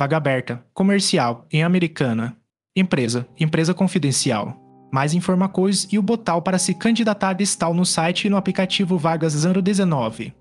Vaga aberta. Comercial. Em Americana. Empresa. Empresa confidencial. Mais informações e o botão para se candidatar estão no site e no aplicativo Vagas 019.